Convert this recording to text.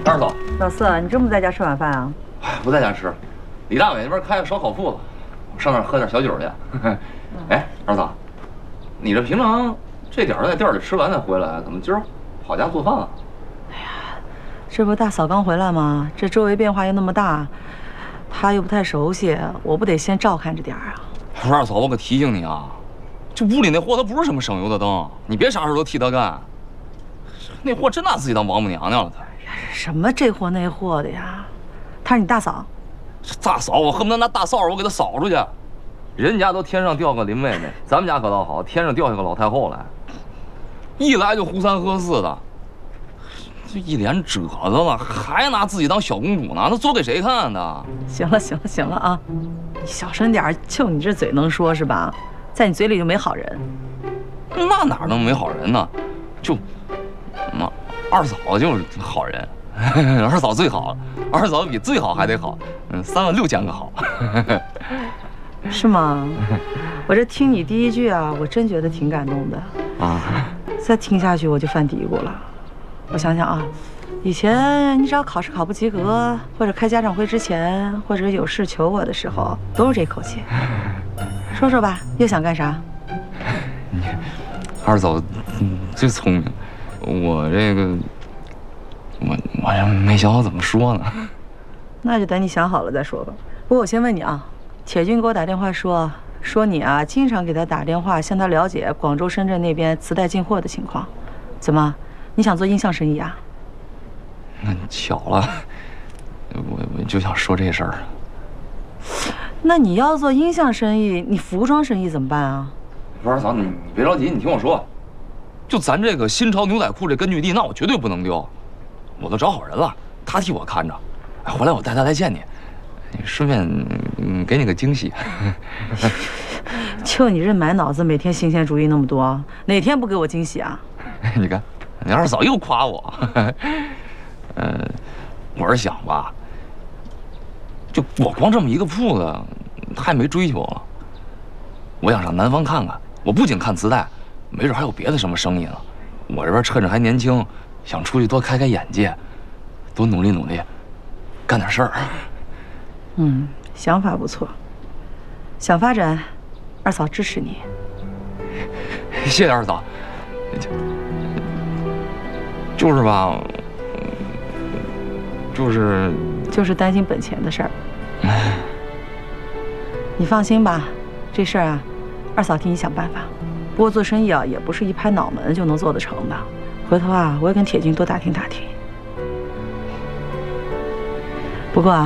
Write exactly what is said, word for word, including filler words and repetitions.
二嫂， 老四，你真不在家吃晚饭啊？ 哎，不在家吃，李大伟那边开个烧烤铺子，我上那儿喝点小酒去。哎，二嫂，你这平常这点儿在店里吃完再回来，怎么今儿跑家做饭了？ 哎呀，这不大嫂刚回来吗？这周围变化又那么大，她又不太熟悉，我不得先照看着点儿啊。 不是二嫂，我可提醒你啊，这屋里那货他不是什么省油的灯，你别啥事都替他干。那货真拿自己当王母娘娘了，他。 什么这货那货的呀？她是你大嫂？ 大嫂，我恨不得拿大扫帚我给他扫出去。人家都天上掉个林妹妹，咱们家可倒好，天上掉下个老太后来，一来就胡三喝四的，这一脸褶子了，还拿自己当小公主呢，那做给谁看的？ 行了行了行了啊，你小声点儿，就你这嘴能说是吧？在你嘴里就没好人。 那哪能没好人呢？就，那二嫂就是好人。二嫂最好了，二嫂比最好还得好，嗯，三万六千个好。 是吗？我这听你第一句啊，我真觉得挺感动的啊。 再听下去我就犯嘀咕了。我想想啊，以前你只要考试考不及格，或者开家长会之前，或者有事求我的时候，都是这口气。说说吧，又想干啥？ 你二嫂最聪明，我这个。我我这没想好怎么说呢， 那就等你想好了再说吧。不过我先问你啊，铁军给我打电话说，说你啊经常给他打电话，向他了解广州、深圳那边磁带进货的情况。怎么，你想做音像生意啊？ 那巧了，我我就想说这事儿。 那你要做音像生意，你服装生意怎么办啊？ 不是二嫂，你你别着急，你听我说，就咱这个新潮牛仔裤这根据地，那我绝对不能丢。我都找好人了，他替我看着。哎，回来我带他来见你，顺便嗯给你个惊喜。 就你这满脑子每天新鲜主意那么多，哪天不给我惊喜啊？ 你看，你二嫂又夸我。呃，我是想吧，就我光这么一个铺子，太没追求了。我想上南方看看，我不仅看磁带，没准还有别的什么生意呢。我这边趁着还年轻。想出去多开开眼界，多努力努力，干点事儿。 嗯，想法不错。想发展，二嫂支持你。 谢谢二嫂。就是吧，就是就是担心本钱的事儿。你放心吧，这事儿啊，二嫂替你想办法。不过做生意啊，也不是一拍脑门就能做得成的。回头啊，我也跟铁军多打听打听。不过啊。